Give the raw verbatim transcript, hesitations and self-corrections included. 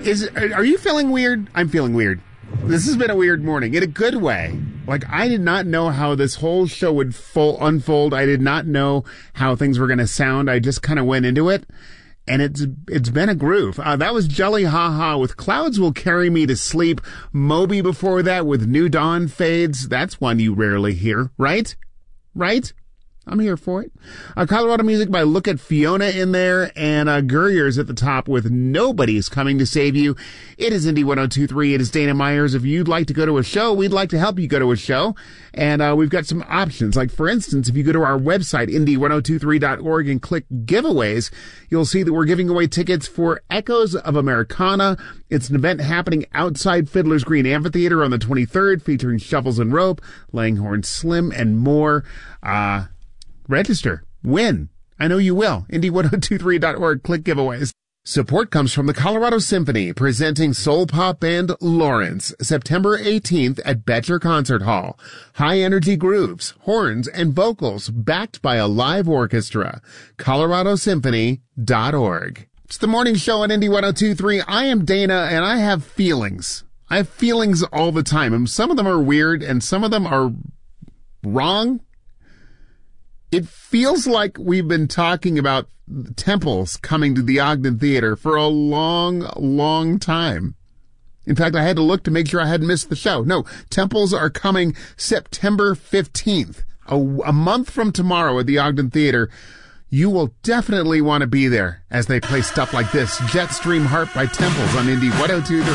Is are you feeling weird? I'm feeling weird. This has been a weird morning in a good way. Like, I did not know how this whole show would full unfold. I did not know how things were going to sound. I just kind of went into it, and it's it's been a groove. Uh, that was Jelly Ha Ha with Clouds Will Carry Me to Sleep. Moby before that with New Dawn Fades. That's one you rarely hear, right? Right? I'm here for it. Uh, Colorado music by Look at Fiona in there, and uh, Gurrier's at the top with Nobody's Coming to Save You. It is Indie one oh two point three. It is Dana Myers. If you'd like to go to a show, we'd like to help you go to a show. And uh, we've got some options. Like, for instance, if you go to our website, indie one oh two three dot org, and click giveaways, you'll see that we're giving away tickets for Echoes of Americana. It's an event happening outside Fiddler's Green Amphitheater on the twenty-third, featuring Shuffles and Rope, Langhorne Slim, and more. Uh... Register. Win. I know you will. indie one oh two point three dot org. Click giveaways. Support comes from the Colorado Symphony, presenting soul pop band Lawrence, September eighteenth at Betcher Concert Hall. High energy grooves, horns, and vocals backed by a live orchestra. colorado symphony dot org. It's the morning show on Indie one oh two point three. I am Dana, and I have feelings. I have feelings all the time, and some of them are weird, and some of them are wrong. It feels like we've been talking about temples coming to the Ogden Theater for a long, long time. In fact, I had to look to make sure I hadn't missed the show. No, temples are coming September fifteenth, a, a month from tomorrow at the Ogden Theater. You will definitely want to be there as they play stuff like this. Jetstream Harp by Temples on Indie one oh two point three.